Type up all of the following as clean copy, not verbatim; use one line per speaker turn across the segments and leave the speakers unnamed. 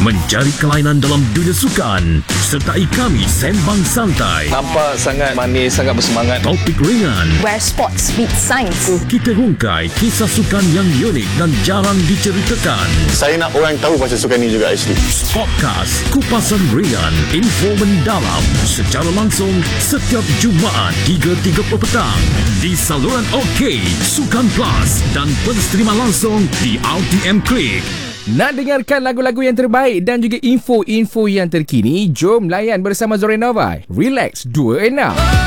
Mencari kelainan dalam dunia sukan. Sertai kami sembang santai.
Nampak sangat manis, sangat bersemangat.
Topik ringan.
Where sports meet science.
Kita rungkai kisah sukan yang unik dan jarang diceritakan.
Saya nak orang tahu pasal sukan ni juga actually.
Sportcast, kupasan ringan, info mendalam secara langsung setiap Jumaat 3.30 petang di saluran OK, Sukan Plus dan pensterima langsung di RTM Klik.
Nak dengarkan lagu-lagu yang terbaik dan juga info-info yang terkini? Jom layan bersama Zorenova. Relax 26.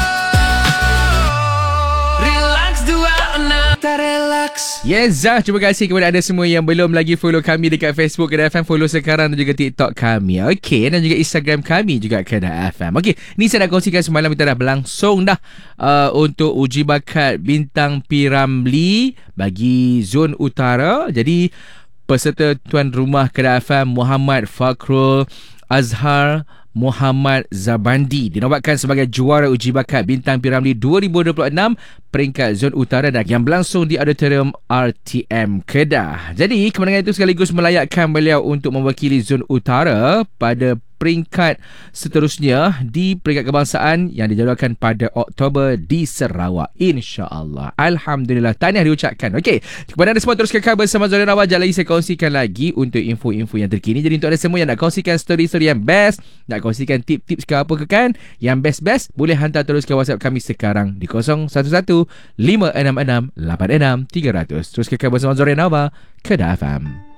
Relax 26. Tak relax.
Yes, Zah, terima kasih kepada anda semua yang belum lagi follow kami dekat Facebook Kedah FM. Follow sekarang dan juga TikTok kami. Okey, dan juga Instagram kami juga Kedah FM. Okey, ni saya nak kongsikan semalam kita dah berlangsung dah untuk uji bakat Bintang P. Ramlee bagi Zon Utara. Jadi peserta tuan rumah Kedah FM Muhammad Fakhrul Azhar Muhammad Zabandi dinobatkan sebagai juara uji bakat Bintang P. Ramlee 2026 peringkat Zon Utara dan yang berlangsung di Auditorium RTM Kedah. Jadi kemenangan itu sekaligus melayakkan beliau untuk mewakili Zon Utara pada peringkat seterusnya di peringkat kebangsaan yang dijadualkan pada Oktober di Sarawak, insya-Allah. Alhamdulillah, tahniah diucapkan. Okey, kepada anda semua teruskan khabar bersama Zoran Awal. Sekejap lagi saya kongsikan lagi untuk info-info yang terkini. Jadi untuk anda semua yang nak kongsikan story-story yang best, nak kongsikan tip-tips ke apa ke kan, yang best-best, boleh hantar terus ke WhatsApp kami sekarang di 011 566 86 300. Teruskan khabar bersama Zoran Awal, Kedah FM.